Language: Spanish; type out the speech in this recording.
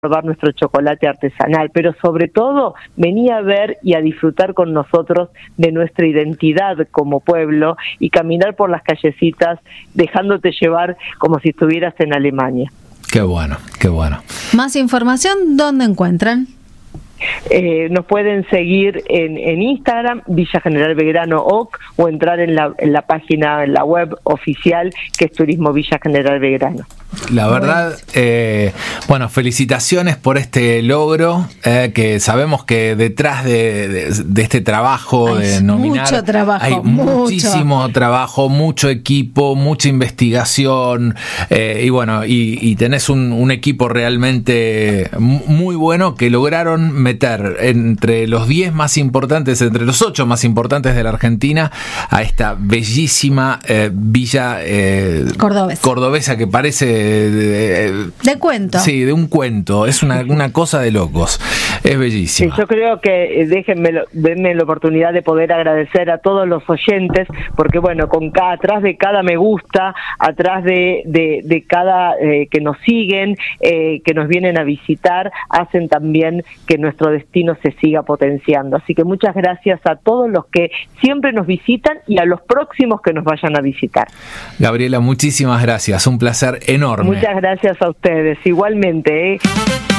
probar nuestro chocolate artesanal, pero sobre todo venía a ver y a disfrutar con nosotros de nuestra identidad como pueblo y caminar por las callecitas dejándote llevar como si estuvieras en Alemania. Qué bueno, qué bueno. Más información, ¿dónde encuentran? Nos pueden seguir en Instagram, Villa General Belgrano OC, o entrar en la página, en la web oficial, que es Turismo Villa General Belgrano. La verdad, bueno, felicitaciones por este logro, que sabemos que detrás de este trabajo hay de nominar, mucho trabajo, hay muchísimo trabajo, mucho equipo, mucha investigación, y bueno, y tenés un equipo realmente muy bueno que lograron meter entre los 10 más importantes, entre los 8 más importantes de la Argentina, a esta bellísima villa cordobesa que parece de cuento. Sí, de un cuento. Es una cosa de locos. Es bellísima. Sí, yo creo que denme la oportunidad de poder agradecer a todos los oyentes, porque bueno, atrás de cada me gusta, atrás de cada que nos siguen, que nos vienen a visitar, hacen también que nuestro destino se siga potenciando. Así que muchas gracias a todos los que siempre nos visitan y a los próximos que nos vayan a visitar. Gabriela, muchísimas gracias. Un placer enorme. Muchas gracias a ustedes. Igualmente,